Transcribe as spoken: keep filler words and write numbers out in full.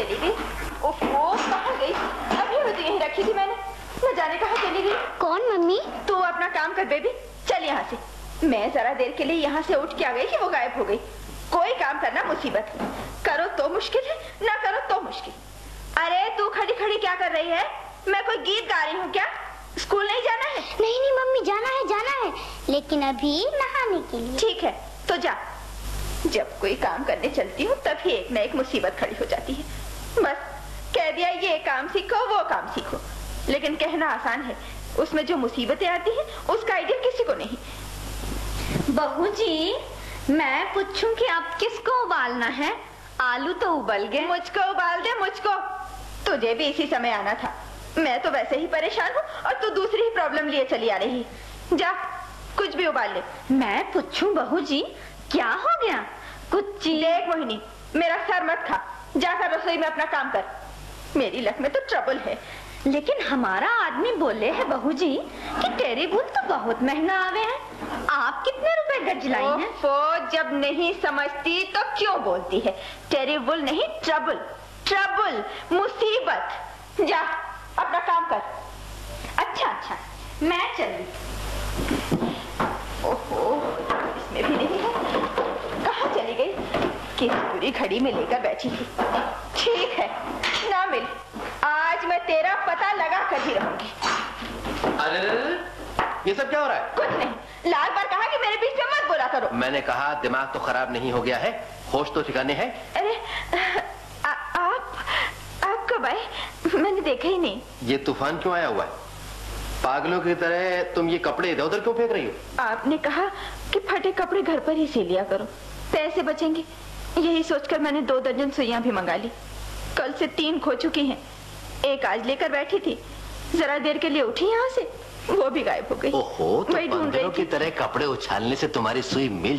चली गई? ओहो, कहाँ गई? अभी वो तो यहीं रखी थी मैंने, न जाने कहाँ चली गई। कौन मम्मी? तू अपना काम कर बेबी, चल यहाँ से। मैं जरा देर के लिए यहाँ से उठ के आ गई कि वो गायब हो गई। कोई काम करना मुसीबत, करो तो मुश्किल है, ना करो तो मुश्किल। अरे तू खड़ी खड़ी क्या कर रही है? मैं कोई गीत गा रही हूँ क्या? स्कूल नहीं जाना है? नहीं नहीं मम्मी, जाना है जाना है, लेकिन अभी नहाने के लिए। ठीक है तो जा। जब कोई काम करने चलती हूँ तभी एक न एक मुसीबत खड़ी हो जाती है। बस कह दिया ये काम सीखो वो काम सीखो, लेकिन कहना आसान है, उसमें जो मुसीबतें आती हैं उसका आइडिया किसी को नहीं। बहू जी, मैं पूछूं कि आप किसको उबालना है? आलू तो उबल गए। मुझको उबाल दे, मुझको। तुझे भी इसी समय आना था, मैं तो वैसे ही परेशान हूँ और तू दूसरी ही प्रॉब्लम लिए चली आ रही। जा कुछ भी उबाल ले। मैं पूछूं बहू जी, क्या हो गया? कुछ देख मोहिनी, मेरा सर मत खा, जाकर रसोई में अपना काम कर। मेरी लक में तो ट्रबल है। लेकिन हमारा आदमी बोले है बहू जी कि टेरीबुल तो बहुत महंगा आवे है। आप कितने रुपए गज लाई हैं? ओफो, जब नहीं समझती तो क्यों बोलती है? टेरीबुल नहीं, ट्रबल। ट्रबल, मुसीबत। जा अपना काम कर। अच्छा अच्छा, मैं चली। ओहो, इसमें भी नहीं है। कहाँ चली गई? किस पूरी घड़ी में लेकर बैठी थी। ठीक है, ना मिल, आज मैं तेरा पता लगा कर ही रहूंगी। अरे ये सब क्या हो रहा है? कुछ नहीं, लाल बार कहा कि मेरे बीच में मत बोला करो। मैंने कहा दिमाग तो खराब नहीं हो गया है, होश तो ठिकाने है। अरे आ, आप आप कब आए? मैंने देखा ही नहीं। ये तूफान क्यों आया हुआ है? पागलों की तरह तुम ये कपड़े इधर उधर क्यों फेंक रही हो? आपने कहा कि फटे कपड़े घर पर ही सी लिया करो, पैसे बचेंगे। यही सोचकर मैंने दो दर्जन सुइयां भी मंगा ली। कल से तीन खो चुकी हैं, एक आज लेकर बैठी थी, जरा देर के लिए उठी यहाँ से, वो भी गायब हो गई। ओहो, तो बंदरों की तरह कपड़े उछालने से तुम्हारी सुई मिल